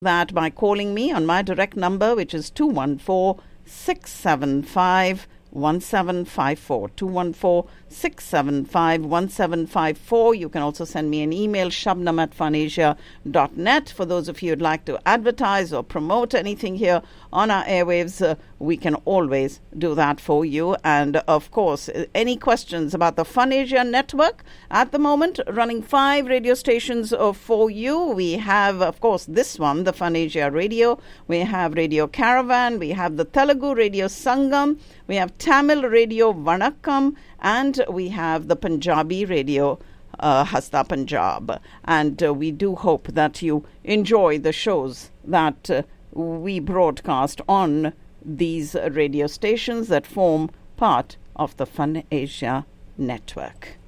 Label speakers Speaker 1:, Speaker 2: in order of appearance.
Speaker 1: that by calling me on my direct number, which is 214-675-1754. 214-675-1754. You can also send me an email, shabnam@funasia.net. For those of you who'd like to advertise or promote anything here on our airwaves, we can always do that for you. And of course, any questions about the FunAsia network, at the moment running 5 radio stations for you. We have, of course, this one, the FunAsia Radio. We have Radio Caravan. We have the Telugu Radio Sangam. We have Tamil Radio Vanakkam, and we have the Punjabi Radio Hasta Punjab. And we do hope that you enjoy the shows that we broadcast on these radio stations that form part of the FunAsia network.